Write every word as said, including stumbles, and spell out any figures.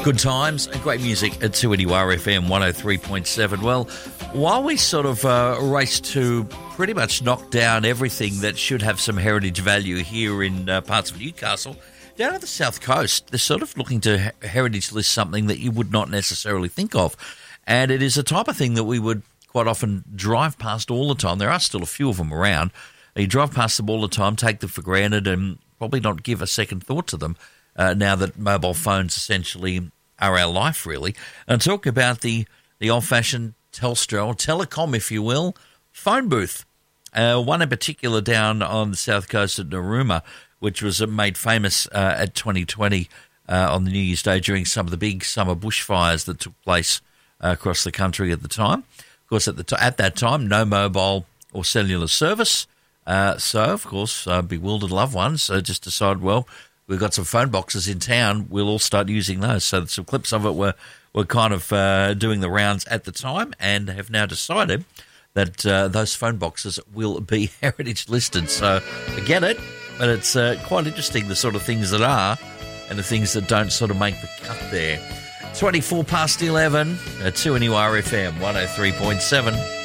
Good times and great music at two N U R F M one oh three point seven. Well, while we sort of uh, race to pretty much knock down everything that should have some heritage value here in uh, parts of Newcastle, down at the South Coast, they're sort of looking to he- heritage list something that you would not necessarily think of. And it is a type of thing that we would quite often drive past all the time. There are still a few of them around. You drive past them all the time, take them for granted, and probably not give a second thought to them. Uh, now that mobile phones essentially are our life, really. And talk about the, the old-fashioned Telstra, or telecom, if you will, phone booth. Uh, one in particular down on the south coast at Narooma, which was made famous uh, at twenty twenty uh, on the New Year's Day during some of the big summer bushfires that took place uh, across the country at the time. Of course, at, the t- at that time, no mobile or cellular service. Uh, so, of course, uh, bewildered loved ones uh, just decided, well, we've got some phone boxes in town, we'll all start using those. So some clips of it were, were kind of uh, doing the rounds at the time and have now decided that uh, those phone boxes will be heritage listed. So I get it, but it's uh, quite interesting, the sort of things that are and the things that don't sort of make the cut there. twenty-four past eleven at two N U R F M one oh three point seven.